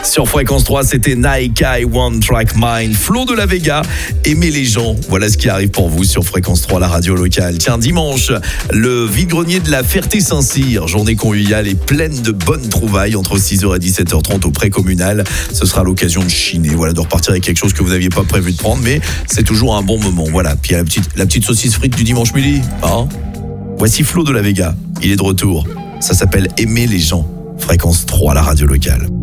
Sur Fréquence 3, c'était Naika et One Track Mind. Flo de la Vega, aimez les gens. Voilà ce qui arrive pour vous sur Fréquence 3, la radio locale. Tiens, dimanche, le vide-grenier de la Ferté-Saint-Cyr. Journée conviviale et pleine de bonnes trouvailles entre 6h et 17h30 au pré-communal. Ce sera l'occasion de chiner, voilà, de repartir avec quelque chose que vous n'aviez pas prévu de prendre, mais c'est toujours un bon moment. Voilà, puis il y a la petite saucisse frite du dimanche midi. Hein, voici Flo de la Vega, il est de retour. Ça s'appelle Aimer les gens. Fréquence 3, la radio locale.